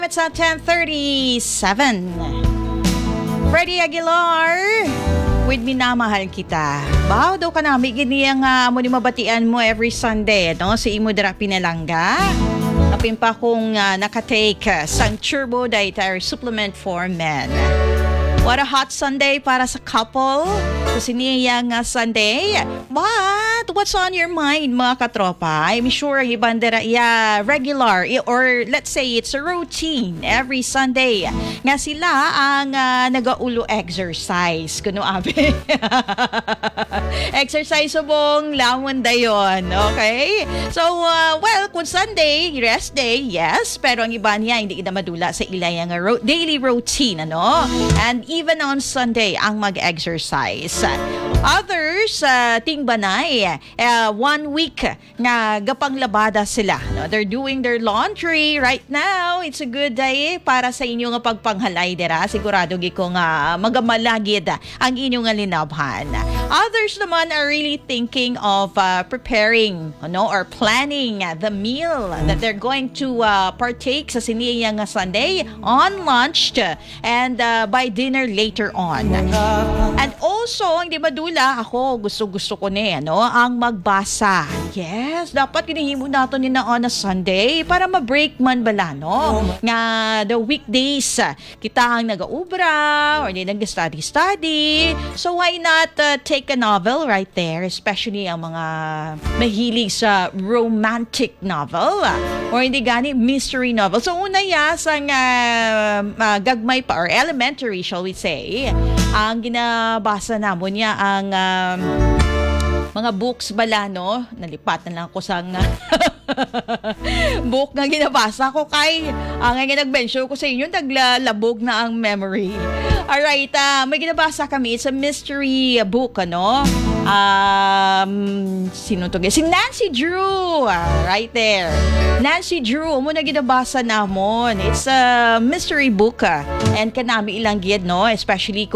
It's at 10:37. Freddie Aguilar with Minamahal Kita. Bao daw ka namin ganiyang mo ni mabatian mo every Sunday, no? Si imo dira pinalangga. Napimpa kong nakatake sang Turbo Dietary Supplement for Men. What a hot Sunday para sa couple. Kasi niyang Sunday. But what's on your mind, mga katropa? I'm sure ang ibang regular or let's say it's a routine every Sunday. Nga sila ang nagaulo exercise. Kuno abe. Exercise subong lamon dayon. Okay? So, well, kung Sunday, rest day, yes. Pero ang iba niya, hindi kita madula sa ilayang daily routine, ano? And even on Sunday, ang mag-exercise. Others, ting banay, 1 week na gapang labada sila. No? They're doing their laundry right now. It's a good day para sa inyo nga pagpanghalay dira. Sigurado giko nga magamalagid ang inyong linabhan. Others naman are really thinking of preparing, or planning the meal that they're going to partake sa siniyang Sunday on lunch and by dinner later on. And also, hindi madula ako, gusto ko ang magbasa. Yes, dapat kinihimo nato ni na on a Sunday para ma-break man bala, no? Nga the weekdays, kita ang nag-aubra or di nag-study. So why not take a novel right there, especially ang mga mahilig sa romantic novel or hindi gani mystery novel. So una sang gagmay pa or elementary, shall we say, ang ginabasa namon niya ang mga books bala, no? Nalipat na lang ako sa book nga ginabasa ko kay ang nag-mention ko sa inyo, naglalabog na ang memory. Alright, may ginabasa kami. It's a mystery book, sino to? Si Nancy Drew. Right there. Nancy Drew, muna ginabasa namon. It's a mystery book. And kanami ilang gid, no? Especially